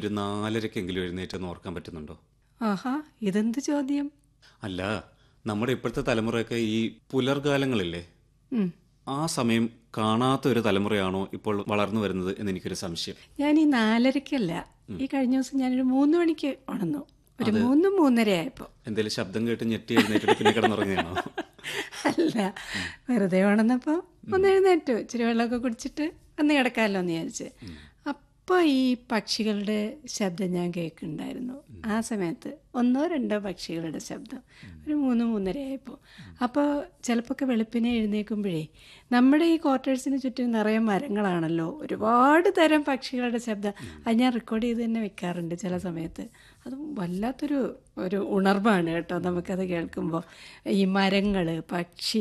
ഒരു 4:30-ക്കെങ്കിലും എഴുന്നേറ്റെന്ന് ഓർക്കാൻ പറ്റുന്നുണ്ടോ? ആഹാ, ഇതെന്ത് ചോദ്യം? അല്ല, നമ്മുടെ ഇപ്പോഴത്തെ തലമുറയൊക്കെ ഈ പുലർകാലങ്ങളില്ലേ, ഉം. ആ സമയം കാണാത്ത ഒരു തലമുറയാണോ ഇപ്പോൾ വളർന്നു വരുന്നത് എന്ന് എനിക്കൊരു സംശയം. ഞാൻ ഈ 4:30-ക്കല്ല, ഈ കഴിഞ്ഞ ദിവസം ഞാനൊരു 3 മണിക്ക് ഉണർന്നു. ഒരു 3-3:30 ആയപ്പോൾ. എന്തേലും ശബ്ദം കേട്ട് ഞെട്ടി എഴുന്നേറ്റിട്ട് പിന്നെ കിടന്നുറങ്ങുകയാണോ? അല്ല, വെറുതെ ഉണർന്നപ്പോൾ ഒന്ന് എഴുന്നേറ്റു, ഇച്ചിരി വെള്ളമൊക്കെ കുടിച്ചിട്ട് ഒന്ന് കിടക്കാമല്ലോ എന്ന് വിചാരിച്ച്. അപ്പോൾ ഈ പക്ഷികളുടെ ശബ്ദം ഞാൻ കേൾക്കുന്നുണ്ടായിരുന്നു. ആ സമയത്ത് 1-2 പക്ഷികളുടെ ശബ്ദം ഒരു 3-3:30 ആയപ്പോൾ. അപ്പോൾ ചിലപ്പോൾ വെളുപ്പിനെ എഴുന്നേൽക്കുമ്പോഴേ നമ്മുടെ ഈ ക്വാർട്ടേഴ്സിന് ചുറ്റും നിറയെ മരങ്ങളാണല്ലോ, ഒരുപാട് തരം പക്ഷികളുടെ ശബ്ദം. അത് ഞാൻ റെക്കോർഡ് ചെയ്ത് തന്നെ വെക്കാറുണ്ട് ചില സമയത്ത്. അത് വല്ലാത്തൊരു ഉണർവാണ് കേട്ടോ നമുക്കത് കേൾക്കുമ്പോൾ. ഈ മരങ്ങൾ, പക്ഷി